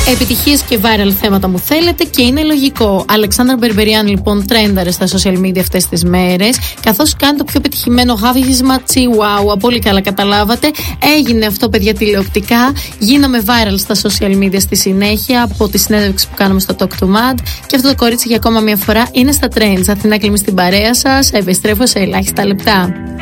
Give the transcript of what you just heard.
Επιτυχίες και viral θέματα μου θέλετε και είναι λογικό. Αλεξάνδρα Μπερμπεριάν λοιπόν τρένταρε στα social media αυτές τις μέρες, καθώς κάνει το πιο πετυχημένο γάβγισμα Chihuahua. Πολύ καλά καταλάβατε. Έγινε αυτό, παιδιά, τηλεοπτικά. Γίναμε viral στα social media στη συνέχεια από τη συνέντευξη που κάναμε στο Talk to Mad. Και αυτό το κορίτσι για ακόμα μια φορά είναι στα trends. Αθηνά Κλεμή στην παρέα σας. Επιστρέφω σε ελάχιστα λεπτά.